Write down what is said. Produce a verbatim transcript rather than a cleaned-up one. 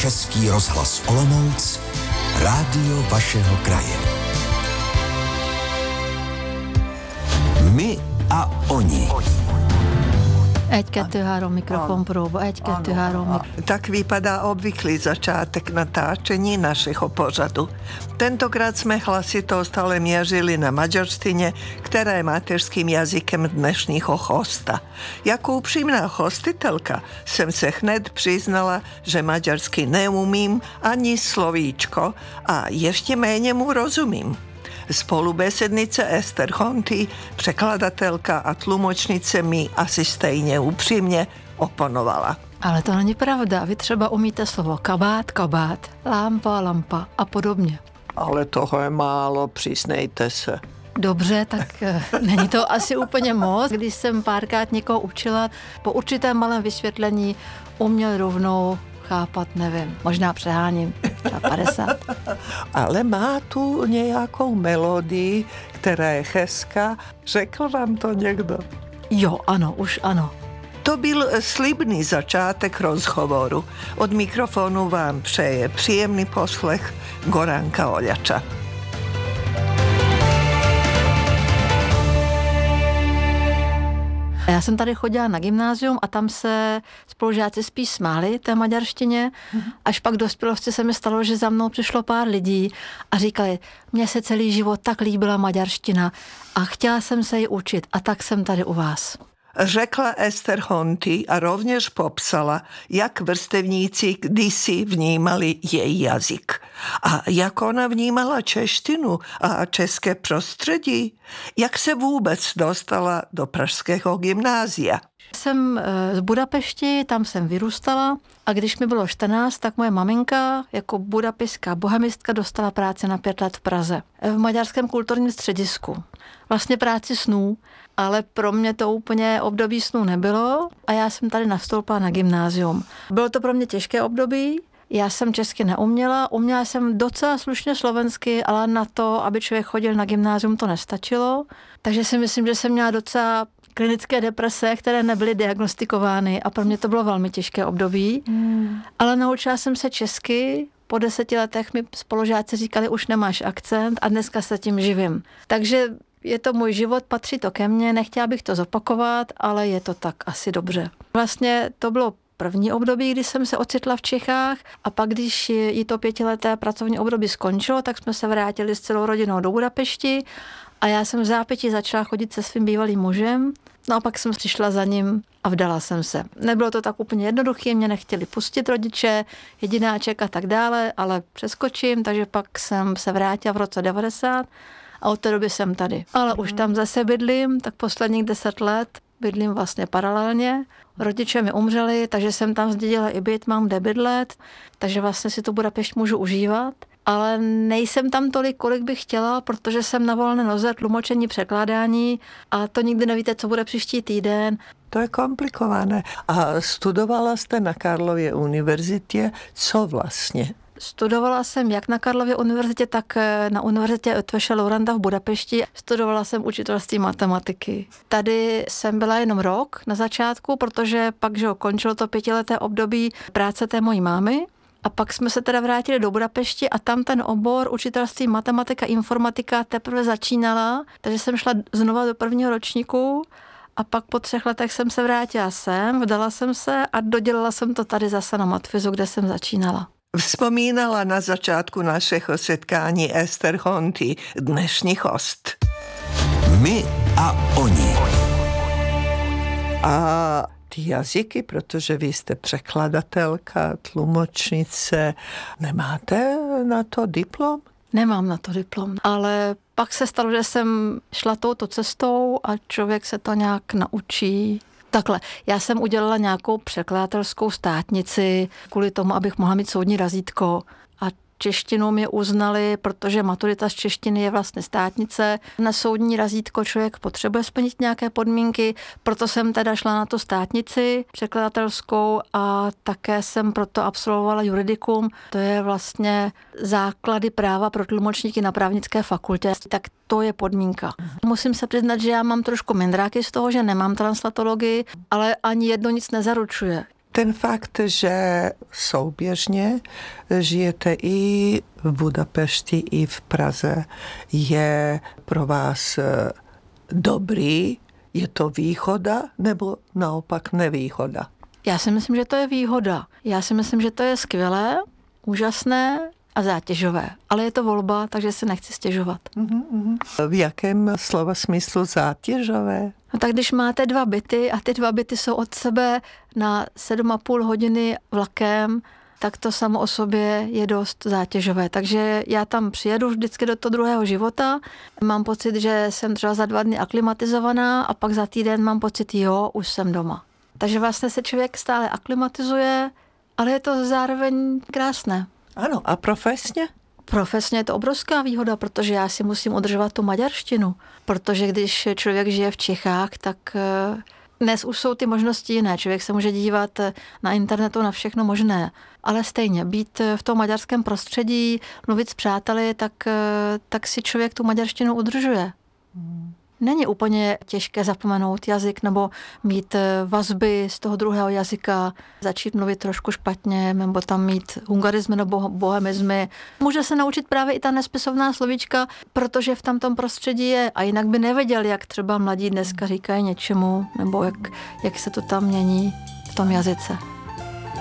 Český rozhlas Olomouc, rádio vašeho kraje. My a oni. Egy-kettő, három mikrofon próba, egy-kettő, három mikrofon. Tak vypadá obvyklý začátek natáčení našeho pořadu. Tentokrát jsme hlasito stále měřili na maďarštině, která je mateřským jazykem dnešního hosta. Jako upřímná hostitelka jsem se hned přiznala, že maďarsky neumím ani slovíčko a ještě méně mu rozumím. Spolubesednice Ester Honty, překladatelka a tlumočnice, mi asi stejně upřímně oponovala. Ale to není pravda. Vy třeba umíte slovo kabát, kabát, lámpa, lampa a podobně. Ale toho je málo, přiznejte se. Dobře, tak není to asi úplně moc. Když jsem párkrát někoho učila, po určitém malém vysvětlení uměl rovnou chápat, nevím, možná přeháním, třeba padesát. Ale má tu nějakou melodii, která je hezká. Řekl vám to někdo? Jo, ano, už ano. To byl slibný začátek rozhovoru. Od mikrofonu vám přeje příjemný poslech Goranka Oljača. Já jsem tady chodila na gymnázium a tam se spolužáci spíš smáli té maďarštině. Až pak dospělosti se mi stalo, že za mnou přišlo pár lidí a říkali, mně se celý život tak líbila maďarština a chtěla jsem se ji učit a tak jsem tady u vás. Řekla Ester Honty a rovněž popsala, jak vrstevníci kdysi vnímali její jazyk. A jak ona vnímala češtinu a české prostředí. Jak se vůbec dostala do pražského gymnázia. Jsem z Budapešti, tam jsem vyrůstala a když mi bylo čtrnáct, tak moje maminka jako budapeštská bohemistka dostala práci na pět let v Praze. V maďarském kulturním středisku. Vlastně práci snů, ale pro mě to úplně období snů nebylo a já jsem tady nastoupila na gymnázium. Bylo to pro mě těžké období, já jsem česky neuměla, uměla jsem docela slušně slovensky, ale na to, aby člověk chodil na gymnázium, to nestačilo. Takže si myslím, že jsem měla docela klinické deprese, které nebyly diagnostikovány a pro mě to bylo velmi těžké období. Hmm. Ale naučila jsem se česky, po deseti letech mi spolužáci říkali, už nemáš akcent a dneska se tím živím. Takže je to můj život, patří to ke mně, nechtěla bych to zopakovat, ale je to tak asi dobře. Vlastně to bylo první období, kdy jsem se ocitla v Čechách a pak, když jí to pětileté pracovní období skončilo, tak jsme se vrátili s celou rodinou do Budapešti a já jsem v zápětí začala chodit se svým bývalým mužem, no a pak jsem přišla za ním a vdala jsem se. Nebylo to tak úplně jednoduché, mě nechtěli pustit rodiče, jedináček a tak dále, ale přeskočím, takže pak jsem se vrátila v roce devadesát a od té doby jsem tady. Ale už tam zase bydlím, tak posledních deset let bydlím vlastně paralelně. Rodiče mi umřeli, takže jsem tam zdědila i byt, mám kde bydlet, takže vlastně si tu Budapešť můžu užívat. Ale nejsem tam tolik, kolik bych chtěla, protože jsem na volné noze, tlumočení, překládání a to nikdy nevíte, co bude příští týden. To je komplikované. A studovala jste na Karlově univerzitě, co vlastně? Studovala jsem jak na Karlově univerzitě, tak na univerzitě Ötvese Loranda v Budapešti. Studovala jsem učitelství matematiky. Tady jsem byla jenom rok na začátku, protože pak, že končilo to pětileté období práce té mojí mámy. A pak jsme se teda vrátili do Budapešti a tam ten obor učitelství matematika, informatika teprve začínala, takže jsem šla znova do prvního ročníku a pak po třech letech jsem se vrátila sem, vdala jsem se a dodělala jsem to tady zase na matfizu, kde jsem začínala. Vzpomínala na začátku našeho setkání Ester Honty, dnešní host. My a oni. A ty jazyky, protože vy jste překladatelka, tlumočnice, nemáte na to diplom? Nemám na to diplom, ale pak se stalo, že jsem šla touto cestou a člověk se to nějak naučí. Takhle, já jsem udělala nějakou překladatelskou státnici kvůli tomu, abych mohla mít soudní razítko a češtinu mě uznali, protože maturita z češtiny je vlastně státnice. Na soudní razítko člověk potřebuje splnit nějaké podmínky, proto jsem teda šla na tu státnici překladatelskou a také jsem proto absolvovala juridikum. To je vlastně základy práva pro tlumočníky na právnické fakultě, tak to je podmínka. Musím se přiznat, že já mám trošku mindráky z toho, že nemám translatologii, ale ani jedno nic nezaručuje. Ten fakt, že souběžně žijete i v Budapešti, i v Praze, je pro vás dobrý? Je to výhoda nebo naopak nevýhoda? Já si myslím, že to je výhoda. Já si myslím, že to je skvělé, úžasné a zátěžové. Ale je to volba, takže se nechci stěžovat. Mm-hmm. V jakém slova smyslu zátěžové? No tak když máte dva byty a ty dva byty jsou od sebe na sedm a půl hodiny vlakem, tak to samo o sobě je dost zátěžové. Takže já tam přijedu vždycky do toho druhého života, mám pocit, že jsem třeba za dva dny aklimatizovaná a pak za týden mám pocit, jo, už jsem doma. Takže vlastně se člověk stále aklimatizuje, ale je to zároveň krásné. Ano, a profesně? Profesně je to obrovská výhoda, protože já si musím udržovat tu maďarštinu. Protože když člověk žije v Čechách, tak dnes už jsou ty možnosti jiné. Člověk se může dívat na internetu na všechno možné. Ale stejně, být v tom maďarském prostředí, mluvit s přáteli, tak, tak si člověk tu maďarštinu udržuje. Hmm. Není úplně těžké zapomenout jazyk nebo mít vazby z toho druhého jazyka, začít mluvit trošku špatně, nebo tam mít hungarizmy nebo bohemizmy. Může se naučit právě i ta nespisovná slovíčka, protože v tamtom prostředí je a jinak by nevěděl, jak třeba mladí dneska říkají něčemu, nebo jak, jak se to tam mění v tom jazyce.